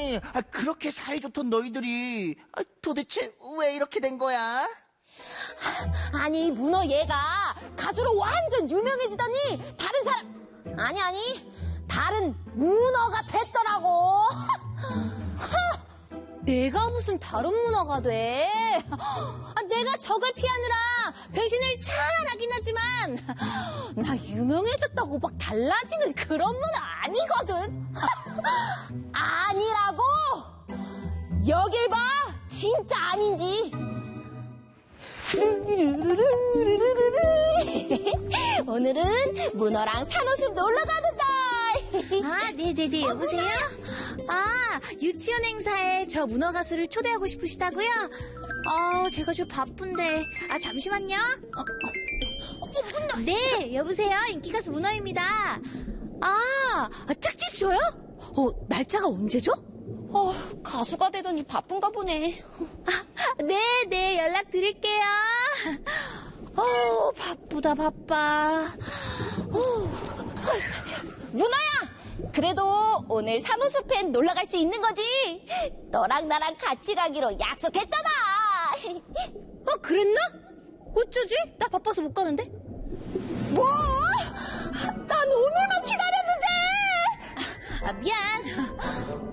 아니, 그렇게 사이좋던 너희들이 도대체 왜 이렇게 된 거야? 아니, 문어 얘가 가수로 완전 유명해지더니 다른 문어가 됐더라고. 내가 무슨 다른 문어가 돼? 내가 적을 피하느라 배신을 잘하긴 하지만 나 유명해졌다고 막 달라지는 그런 문어 아니거든. 아니라고? 여길 봐. 진짜 아닌지. 오늘은 문어랑 산호숲 놀러 가는다. 네네네, 여보세요? 유치원 행사에 저 문어 가수를 초대하고 싶으시다고요? 제가 좀 바쁜데. 잠시만요. 문어! 네, 여보세요? 인기가수 문어입니다. 특집쇼요? 날짜가 언제죠? 가수가 되더니 바쁜가 보네. 네, 연락드릴게요. 바빠. 문어야! 그래도 오늘 산호숲엔 놀러 갈 수 있는 거지? 너랑 나랑 같이 가기로 약속했잖아. 그랬나? 어쩌지? 나 바빠서 못 가는데. 뭐? 난 오늘만 기다렸는데. 미안.